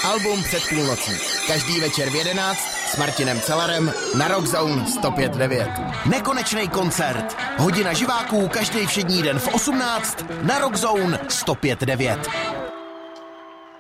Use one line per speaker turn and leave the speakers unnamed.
Album před půlnocí. Každý večer v 11 s Martinem Celarem na Rockzone 105.9. Nekonečný koncert. Hodina živáků každý všední den v 18 na Rockzone 105.9.